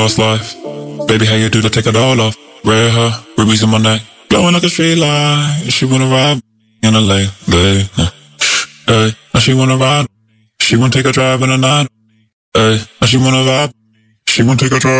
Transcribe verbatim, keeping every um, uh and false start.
Lost life. Baby, how you do to take it all off? Red hair, rubies in my neck, glowing like a street light. She wanna ride in L A, babe. Hey, now she wanna ride. She wanna take a drive in the night. Hey, now she wanna vibe. She wanna take a drive.